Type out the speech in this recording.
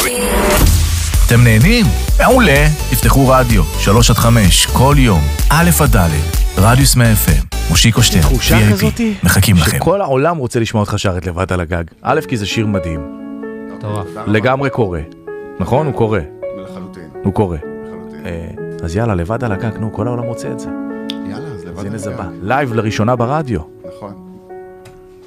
אתם נהנים? מעולה. תפתחו רדיו 3-5 כל יום, א' עד ד', רדיוס 100 FM, מושיקו שטרן, VIP, מחכים לכם. שכל העולם רוצה לשמוע אותך שרת לבד על הגג. א', כי זה שיר מדהים. לגמרי קורא. נכון? הוא קורא. לחלוטין. הוא קורא. לחלוטין. אז יאללה, לבד על הגג, נו, כל העולם רוצה את זה. יאללה, אז לבד אז הנה על זה הגג. בא. לייב לראשונה ברדיו.